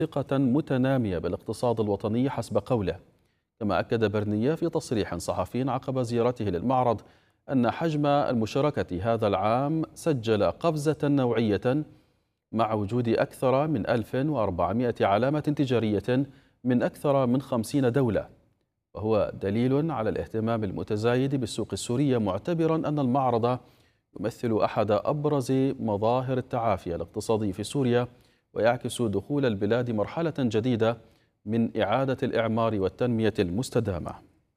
ثقة متنامية بالاقتصاد الوطني حسب قوله. كما أكد برنية في تصريح صحفي عقب زيارته للمعرض أن حجم المشاركة هذا العام سجل قفزة نوعية مع وجود أكثر من 1400 علامة تجارية من أكثر من 50 دولة، وهو دليل على الاهتمام المتزايد بالسوق السورية، معتبرا أن المعرض يمثل أحد أبرز مظاهر التعافي الاقتصادي في سوريا، ويعكس دخول البلاد مرحلة جديدة من إعادة الإعمار والتنمية المستدامة.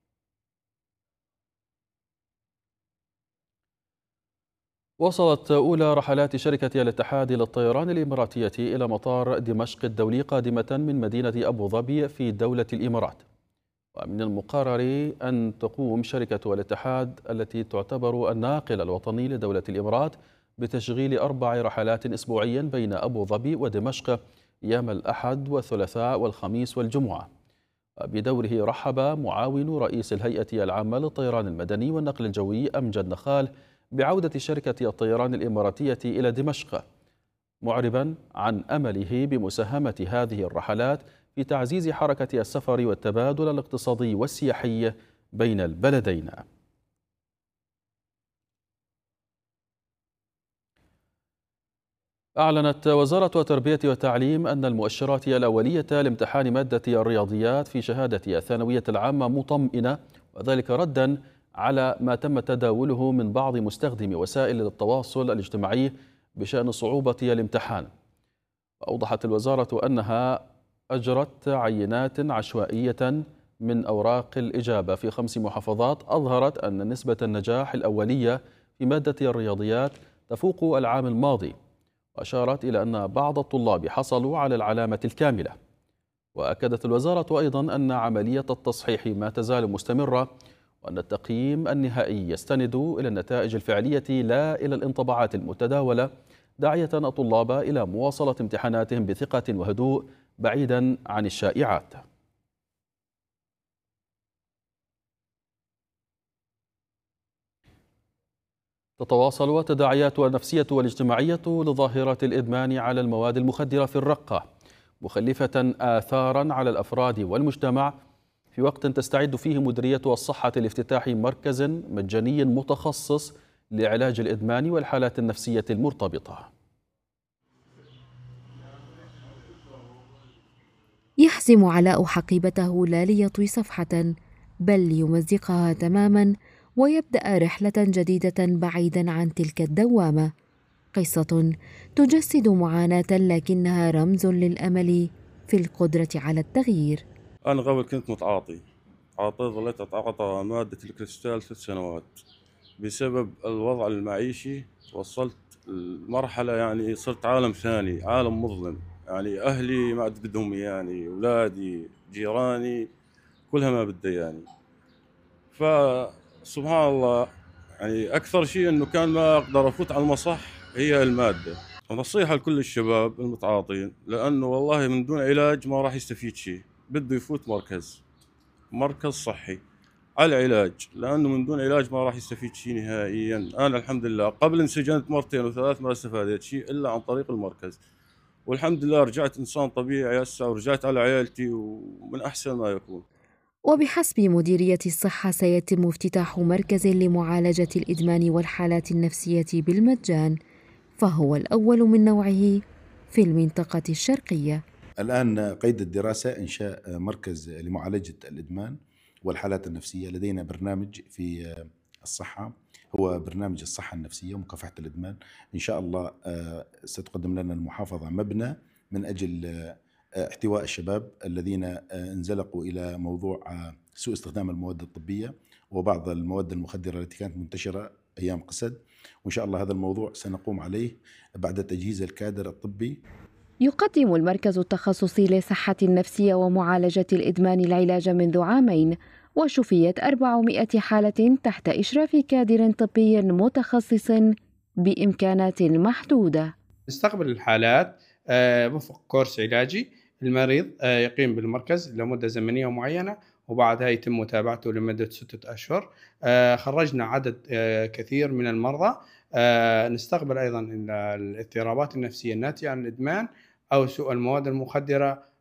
وصلت أولى رحلات شركة الاتحاد للطيران الإماراتية إلى مطار دمشق الدولي قادمة من مدينة أبو ظبي في دولة الإمارات. ومن المقرر أن تقوم شركة الاتحاد التي تعتبر الناقل الوطني لدولة الإمارات بتشغيل 4 رحلات أسبوعيا بين أبو ظبي ودمشق أيام الأحد والثلاثاء والخميس والجمعة. بدوره رحب معاون رئيس الهيئة العامة للطيران المدني والنقل الجوي أمجد نخال بعودة شركة الطيران الإماراتية إلى دمشق، معربا عن أمله بمساهمة هذه الرحلات في تعزيز حركة السفر والتبادل الاقتصادي والسياحي بين البلدين. أعلنت وزارة التربية والتعليم أن المؤشرات الأولية لامتحان مادة الرياضيات في شهادة الثانوية العامة مطمئنة، وذلك ردا على ما تم تداوله من بعض مستخدمي وسائل التواصل الاجتماعي بشأن صعوبة الامتحان. وأوضحت الوزارة أنها أجرت عينات عشوائية من أوراق الإجابة في 5 محافظات أظهرت أن نسبة النجاح الأولية في مادة الرياضيات تفوق العام الماضي، وأشارت إلى أن بعض الطلاب حصلوا على العلامة الكاملة. وأكدت الوزارة أيضا أن عملية التصحيح ما تزال مستمرة، وأن التقييم النهائي يستند إلى النتائج الفعلية لا إلى الانطباعات المتداولة، داعية الطلاب إلى مواصلة امتحاناتهم بثقة وهدوء بعيدا عن الشائعات. تتواصل التداعيات النفسية والاجتماعية لظاهرة الإدمان على المواد المخدرة في الرقة، مخلفة آثارا على الأفراد والمجتمع، في وقت تستعد فيه مديرية الصحة لافتتاح مركز مجاني متخصص لعلاج الإدمان والحالات النفسية المرتبطة. يحزم علاء حقيبته لا ليطوي صفحة، بل ليمزقها تماما ويبدأ رحلة جديدة بعيدا عن تلك الدوامة. قصة تجسد معاناة لكنها رمز للأمل في القدرة على التغيير. أنا قبل كنت متعاطي، ظليت أتعاطى مادة الكريستال 3 سنوات. بسبب الوضع المعيشي وصلت المرحلة، يعني صرت عالم ثاني، عالم مظلم. يعني أهلي ما عاد بدهم، يعني أولادي جيراني كلها ما بدها يعني. فسبحان الله، يعني أكثر شيء إنه كان ما أقدر أفوت على المصح هي المادة. نصيحة لكل الشباب المتعاطين، لأنه والله من دون علاج ما راح يستفيد شيء، بده يفوت مركز صحي على علاج، لأنه من دون علاج ما راح يستفيد شيء نهائيا. أنا الحمد لله قبل انسجنت مرتين وثلاث ما استفادت شيء إلا عن طريق المركز، والحمد لله رجعت إنسان طبيعي هسه، ورجعت على عائلتي ومن أحسن ما يكون. وبحسب مديرية الصحة سيتم افتتاح مركز لمعالجة الإدمان والحالات النفسية بالمجان، فهو الأول من نوعه في المنطقة الشرقية. الآن قيد الدراسة إنشاء مركز لمعالجة الإدمان والحالات النفسية. لدينا برنامج في الصحة، هو برنامج الصحة النفسية ومكافحة الإدمان. إن شاء الله ستقدم لنا المحافظة مبنى من أجل احتواء الشباب الذين انزلقوا إلى موضوع سوء استخدام المواد الطبية وبعض المواد المخدرة التي كانت منتشرة أيام قسد. وإن شاء الله هذا الموضوع سنقوم عليه بعد تجهيز الكادر الطبي. يقدم المركز التخصصي لصحة النفسية ومعالجة الإدمان العلاج منذ عامين، وشفيت 400 حالة تحت إشراف كادر طبي متخصص بإمكانات محدودة. نستقبل الحالات وفق كورس علاجي. المريض يقيم بالمركز لمدة زمنية معينة، وبعدها يتم متابعته لمدة 6 أشهر. خرجنا عدد كثير من المرضى. نستقبل أيضا الاضطرابات النفسية الناتجة عن الإدمان أو سوء المواد المخدرة